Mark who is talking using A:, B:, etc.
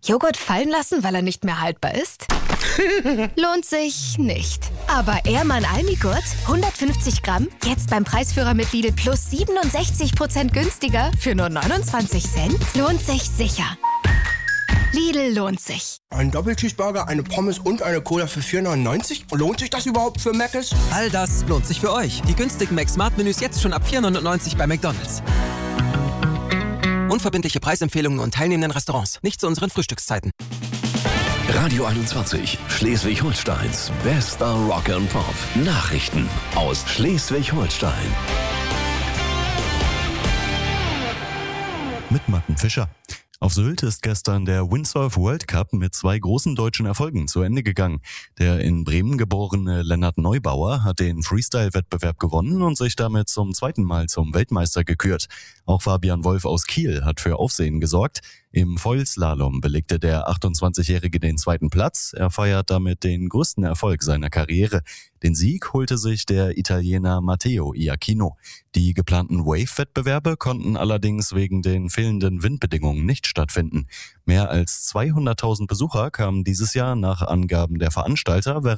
A: Joghurt fallen lassen, weil er nicht mehr haltbar ist? Lohnt sich nicht. Aber Ehrmann Almigurt, 150 Gramm, jetzt beim Preisführer mit Lidl plus 67% günstiger für nur 29 Cent? Lohnt sich sicher. Lidl lohnt sich.
B: Ein Doppelcheeseburger, eine Pommes und eine Cola für 4,99? Lohnt sich das überhaupt für Mc's?
C: All das lohnt sich für euch. Die günstigen Mac-Smart-Menüs jetzt schon ab 4,99 bei McDonald's. Unverbindliche Preisempfehlungen und teilnehmenden Restaurants. Nicht zu unseren Frühstückszeiten.
D: Radio 21, Schleswig-Holsteins bester Rock and Pop. Nachrichten aus Schleswig-Holstein.
E: Mit Martin Fischer. Auf Sylt ist gestern der Windsurf World Cup mit 2 großen deutschen Erfolgen zu Ende gegangen. Der in Bremen geborene Lennart Neubauer hat den Freestyle-Wettbewerb gewonnen und sich damit zum 2. Mal zum Weltmeister gekürt. Auch Fabian Wolf aus Kiel hat für Aufsehen gesorgt. Im Foilslalom belegte der 28-Jährige den 2. Platz. Er feiert damit den größten Erfolg seiner Karriere. Den Sieg holte sich der Italiener Matteo Iachino. Die geplanten Wave-Wettbewerbe konnten allerdings wegen den fehlenden Windbedingungen nicht stattfinden. Mehr als 200.000 Besucher kamen dieses Jahr nach Angaben der Veranstalter,